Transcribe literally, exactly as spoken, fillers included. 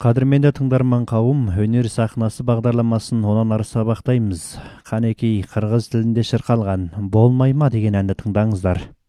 Кадырменде тыңдарман кабым, өнер сахнасы багдарламасын онан ары сабактайбыз. Канекей кыргыз тилинде шыркалган "Болмайма" деген әнди тыңдаңыздар.